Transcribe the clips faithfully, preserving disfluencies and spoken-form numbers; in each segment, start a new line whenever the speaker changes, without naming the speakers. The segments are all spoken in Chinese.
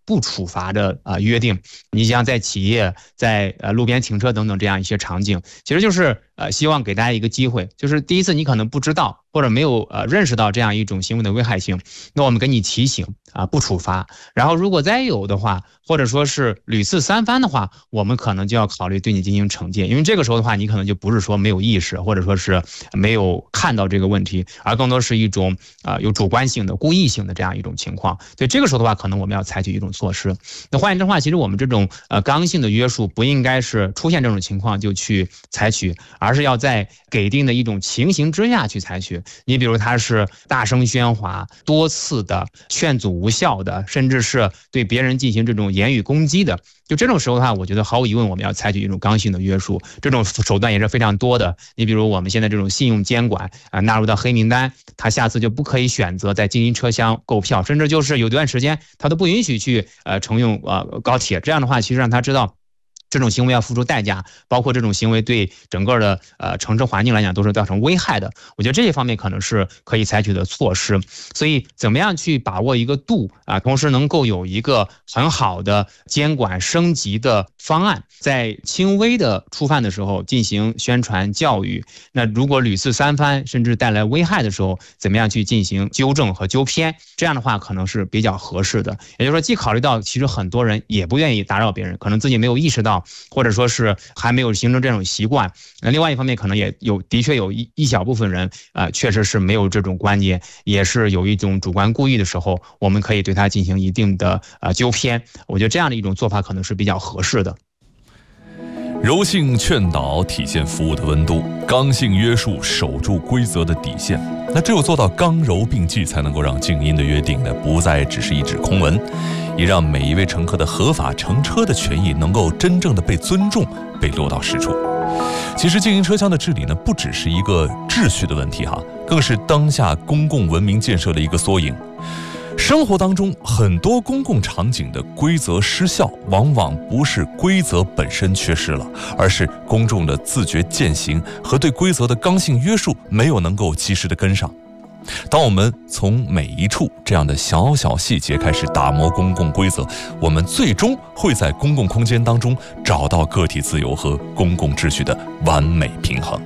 不处罚的呃约定。你像在企业、在呃路边停车等等这样一些场景，其实就是呃希望给大家一个机会，就是第一次你可能不知道或者没有呃认识到这样一种行为的危害性，那我们给你提醒啊、呃，不处罚。然后如果再有的话，或者说是屡次三番的话，我们可能就要考虑对你进行惩戒，因为这个时候的话，你可能就不是说没有意识，或者说是没有看到这个问题，而更多是一种啊、呃、有主观性的、故意性的这样一种情况。所以这个时候的话，可能我们要采取一种措施。那换言之的话，其实我们这种呃刚性的约束不应该是出现这种情况就去采取，而是要在给定的一种情形之下去采取。你比如他是大声喧哗、多次的劝阻无效的，甚至是对别人进行这种言语攻击的，就这种时候的话，我觉得毫无疑问我们要采取一种刚性的约束，这种手段也是非常多的。你比如我们现在这种信用监管啊、呃，纳入到黑名单，他下次就不可以选择在经营车厢购票，甚至就是有段时间他都不允许去呃乘用呃高铁。这样的话，其实让他知道这种行为要付出代价，包括这种行为对整个的呃城市环境来讲都是造成危害的。我觉得这些方面可能是可以采取的措施。所以怎么样去把握一个度啊，同时能够有一个很好的监管升级的方案，在轻微的触犯的时候进行宣传教育，那如果屡次三番甚至带来危害的时候，怎么样去进行纠正和纠偏，这样的话可能是比较合适的。也就是说，既考虑到其实很多人也不愿意打扰别人，可能自己没有意识到，或者说是还没有形成这种习惯。那另外一方面，可能也有的确有一一小部分人啊、呃，确实是没有这种观念，也是有一种主观故意的时候，我们可以对他进行一定的呃纠偏。我觉得这样的一种做法可能是比较合适的。
柔性劝导体现服务的温度，刚性约束守住规则的底线。那只有做到刚柔并济，才能够让静音的约定呢不再只是一纸空文，也让每一位乘客的合法乘车的权益能够真正的被尊重，被落到实处。其实经营车厢的治理呢，不只是一个秩序的问题哈，更是当下公共文明建设的一个缩影。生活当中很多公共场景的规则失效，往往不是规则本身缺失了，而是公众的自觉践行和对规则的刚性约束没有能够及时的跟上。当我们从每一处这样的小小细节开始打磨公共规则，我们最终会在公共空间当中找到个体自由和公共秩序的完美平衡。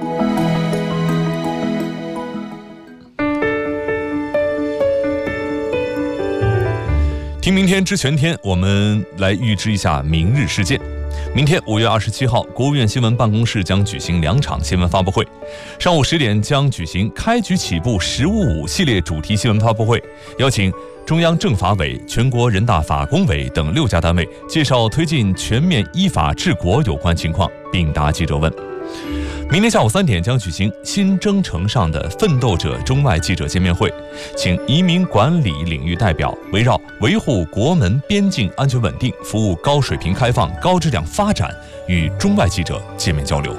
听明天知全天，我们来预知一下明日事件。明天五月二十七号，国务院新闻办公室将举行两场新闻发布会。上午十点将举行开局起步十五五系列主题新闻发布会，邀请中央政法委、全国人大法工委等六家单位介绍推进全面依法治国有关情况，并答记者问。明天下午三点将举行新征程上的奋斗者中外记者见面会，请移民管理领域代表围绕维护国门边境安全稳定、服务高水平开放、高质量发展与中外记者见面交流。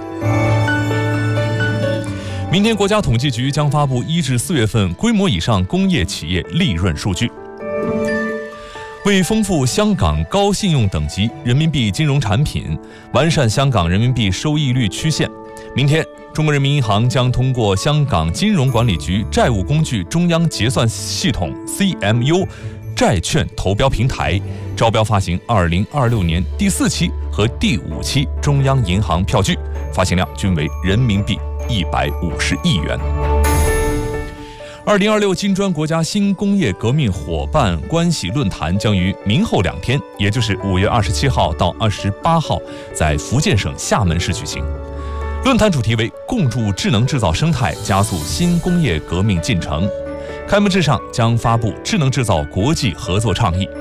明天国家统计局将发布一至四月份规模以上工业企业利润数据。为丰富香港高信用等级人民币金融产品，完善香港人民币收益率曲线，明天中国人民银行将通过香港金融管理局债务工具中央结算系统 C M U 债券投标平台招标发行二零二六年第四期和第五期中央银行票据，发行量均为人民币一百五十亿元。二零二六金砖国家新工业革命伙伴关系论坛将于明后两天，也就是五月二十七号到二十八号，在福建省厦门市举行。论坛主题为共筑智能制造生态，加速新工业革命进程。开幕式上将发布智能制造国际合作倡议。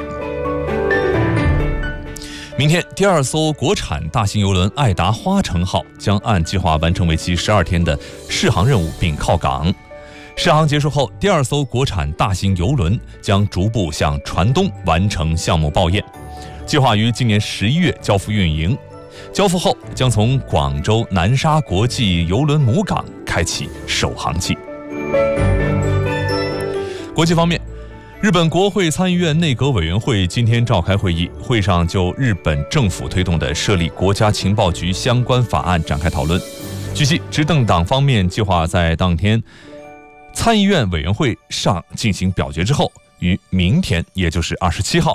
明天，第二艘国产大型邮轮爱达花城号将按计划完成为期十二天的试航任务并靠港。试航结束后，第二艘国产大型邮轮将逐步向船东完成项目报验，计划于今年十一月交付运营。交付后将从广州南沙国际邮轮母港开启首航期。国际方面，日本国会参议院内阁委员会今天召开会议，会上就日本政府推动的设立国家情报局相关法案展开讨论。据悉，执政党方面计划在当天参议院委员会上进行表决之后，于明天，也就是二十七号